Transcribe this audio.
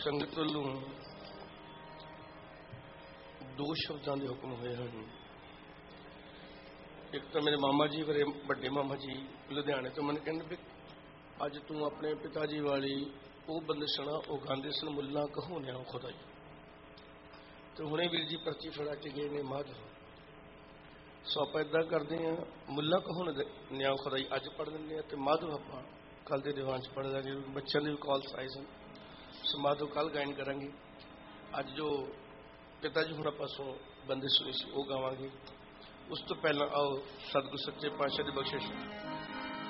संगत वालों दो शब्दों के हुक्म हुए हैं। एक तो मेरे मामा जी वरे बड़े मामा जी लुधियाने तो मैंने कहने भी अज तू अपने पिता जी वाली वो बंदिशना वो गांधे सन मुला कहो न्या खुदाई। तो हुणे वीर जी पर्ची फड़ा के गए ने माधव सो आप इदा करते हैं मुला कहो न्या खुदाई अज पढ़ लेंगे तो माधव आप कल के दीवान च पढ़ लेंगे। बच्चों के भी कॉल्स आए सन सो माधव कल गायन करेंगे। अज जो पिता जी हुणा पासों बंदिश हुई सी वो गावांगे। उस तो पहला आओ सतगुरु सच्चे पातशाह की बख्शिश